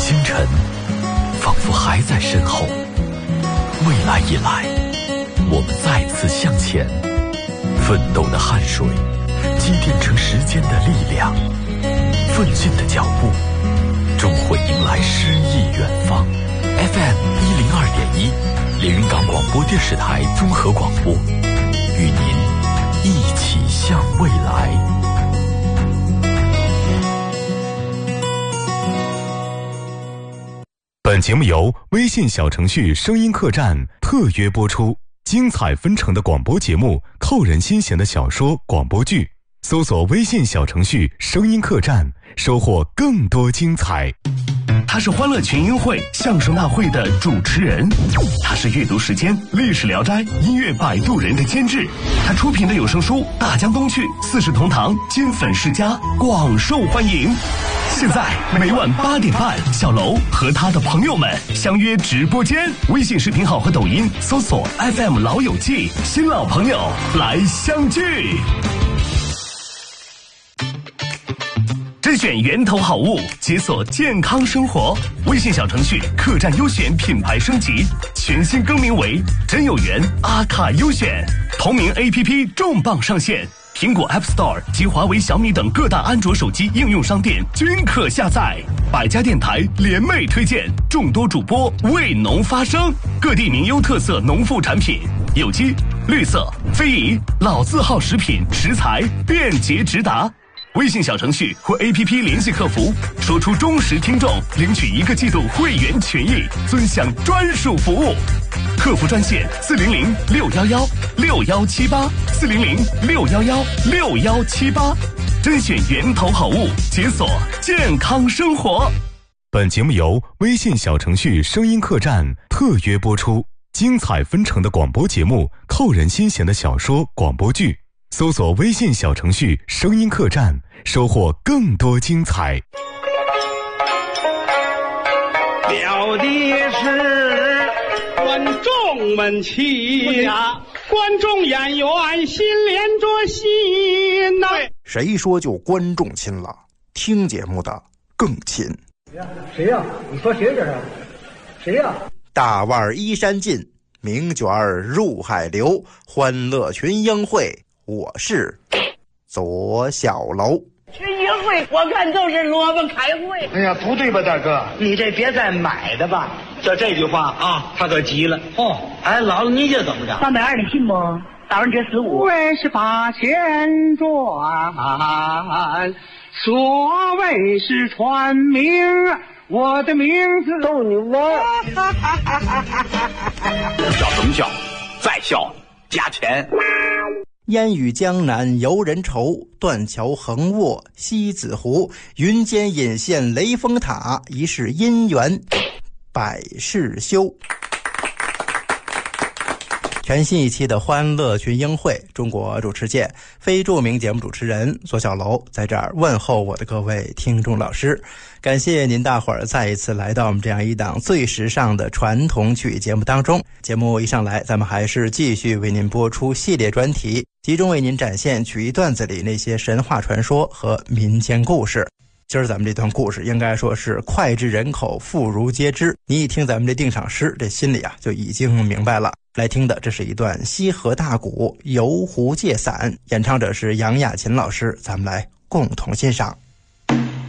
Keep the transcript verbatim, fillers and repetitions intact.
星辰仿佛还在身后，未来已来，我们再次向前，奋斗的汗水积淀成时间的力量，奋进的脚步终会迎来诗意远方。 F M 一零二点一，连云港广播电视台综合广播，与您一起向未来。本节目由微信小程序声音客栈特约播出，精彩纷呈的广播节目，扣人心弦的小说广播剧，搜索微信小程序声音客栈，收获更多精彩。 他是欢乐群英会相声大会的主持人，他是阅读时间历史聊斋音乐摆渡人的监制，他出品的有声书《大江东去》《四世同堂》金粉世家广受欢迎。现在每晚八点半，小楼和他的朋友们相约直播间，微信视频号和抖音搜索 F M 老友记，新老朋友来相聚。甄选源头好物，解锁健康生活。微信小程序客栈优选品牌升级，全新更名为真有缘阿卡优选。同名 A P P 重磅上线，苹果 App Store 及华为、小米等各大安卓手机应用商店均可下载。百家电台联袂推荐，众多主播为农发声，各地名优特色农副产品，有机、绿色、非遗、老字号食品食材便捷直达。微信小程序或 A P P 联系客服，说出忠实听众领取一个季度会员权益，尊享专属服务。客服专线四零零六幺幺六幺七八四零零六幺幺六幺七八，甄选源头好物，解锁健康生活。 本节目由微信小程序声音客栈特约播出，精彩纷呈的广播节目，扣人心弦的小说广播剧。搜索微信小程序声音客栈，收获更多精彩。 了的是观众们亲呀，观众演员心连着心呐、啊。 谁说就观众亲了？听节目的更亲。 谁呀、啊？你说谁这是？谁呀、啊？ 大腕依山尽，名卷入海流，欢乐群英会。我是左小楼。 群英会我看都是萝卜开会。 哎呀，不对吧，大哥？ 你这别再买的吧。 就这句话啊，他可急了。哦，哎，姥姥你这怎么着？ 三百二的信不？打完这十五。 为是八千转，所谓是传名，我的名字逗你玩。 笑什么笑？再笑加钱。 烟雨江南游人愁，断桥横卧西子湖，云间隐现雷峰塔，疑是姻缘百事休。全新一期的欢乐群英会，中国主持界非著名节目主持人左小楼在这儿问候我的各位听众老师，感谢您大伙儿再一次来到我们这样一档最时尚的传统曲艺节目当中。节目一上来，咱们还是继续为您播出系列专题，集中为您展现曲艺段子里那些神话传说和民间故事。今儿咱们这段故事应该说是脍炙人口，妇孺皆知。你一听咱们这定场诗，这心里啊就已经明白了。来听的这是一段西河大鼓游湖借伞，演唱者是杨雅琴老师，咱们来共同欣赏。